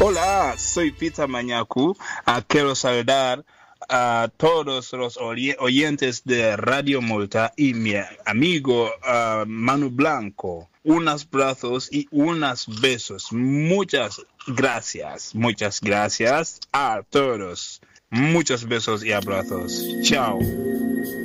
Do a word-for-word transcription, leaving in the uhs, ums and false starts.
Hola, soy Peter Mañacu. Ah, quiero saludar a todos los oye- oyentes de Radio Malta y mi amigo ah, Manu Blanco. Unos brazos y unos besos. Muchas gracias, muchas gracias a todos. Muchos besos y abrazos. Chao.